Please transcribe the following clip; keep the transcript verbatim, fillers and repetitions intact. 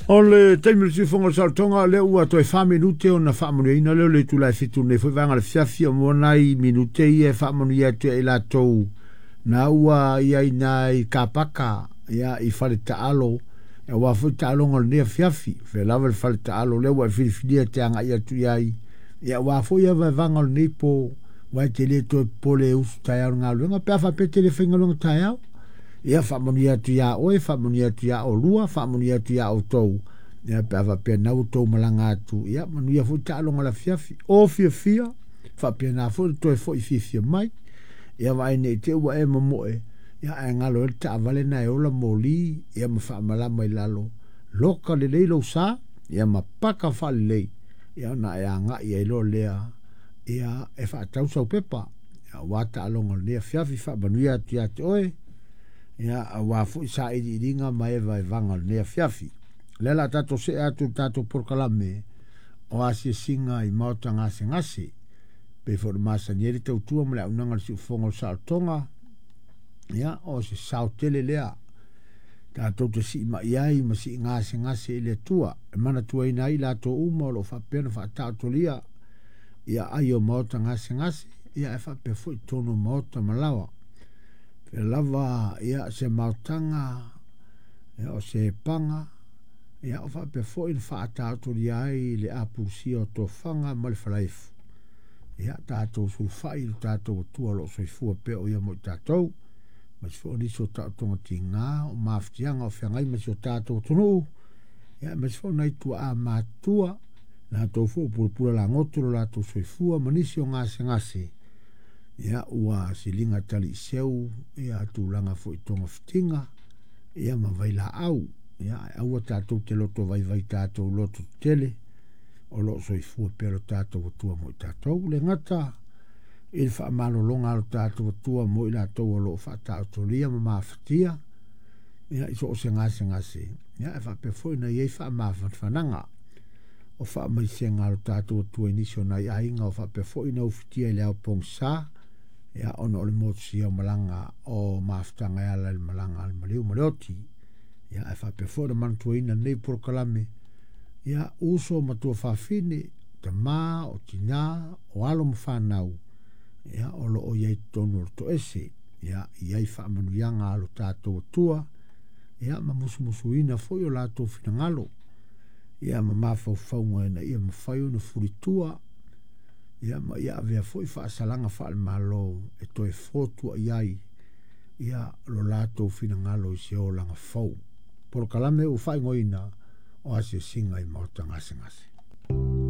O le taimile si fonga saltonga le ua toi fa minute o na fa ina le le tu la fitu ne foi vanga le fiafi o monai minute i e fa ia te e la tou na ua ia ina i kapaka ia i fale taalo e ua foi taalo ngol ne fiafi fe lava le fale taalo le ua filifilia te anga ia tu iai ia ua foi ia vanga le nipo wa te le to pole us tai nga lunga pe fa pe telefone lunga tai ia fa monia tu ia o fa monia tu ia o lua fa monia tu ia o tou ia pe va pe na tou malanga tu ia monia fu ta longa la fiafi o fia fia fa pe na fu to fo fia fia mai ia vai ne te wa e mo e ia ngalo ta vale na e ola moli ia ma fa mala mai lalo loka le le lo sa ia ma paka fa le ia na ia nga ia lo lea ia e fa tau so pepa ia wa ta longa le fiafi fa monia tu ia te oe ia wa fu sa i ringa mai vai vanga le fiafi le la tato se atu tato por kalame o asi singa i mauta ngase ngase pe for masa nieri tau tua mle unanga si fongo sa tonga ia o se sao tele lea tato te si ma iai ma si ngase ngase le tua e mana tua ina i la to uma lo fa pena fa tato lia ia ayo mauta ngase ngase ia e fa pe fu tono mauta malawa pe lava ia se mautanga ia o se panga ia o fa pe fo in fa tato ai le apusi o to fanga mal falaif ia tato sul fai tato tu lo so fu pe o ia mo tato ma fo ni so tato tinga o maftianga o fanga ma so tato tunu ia ma fo nai tu a matua na to fo por pura la ngotro la to so fu ma ni so ngase ngase ia ua silinga tali seu ia tulanga fo i tonga fitinga ia ma vai la au ia au tatou te loto vai vai tatou loto tele o lo so i fu pero tatou tua mo tatou le ngata il fa malo longa lo tatou tua mo i la tou lo fa tatou lia ma mafatia ia iso o se ngase ngase ia e fa pe fo na ia fa ma fa fananga o fa mai se ngalo tatou tua inisio na ia inga o fa pe fo ina ufitia le au pongsa ia ono le motsi o malanga o maftanga ia le malanga al maliu malioti ia e fa pe fo man tuina nei por kalame ia uso matua fa fine te ma o tina o alo mfanau ia o lo o ye tonu to ese ia ia fa manu yanga alo tato tua ia ma musu musuina fo yo la to finangalo ia ma mafo faunga na ia ma fayo no furitua ia ma ia vea foi fa salanga fa malo e to e fotu ai ia lo lato fina ngalo i se o langa fau por kalame u fai ngoina o ase singa i mautanga ngase ngase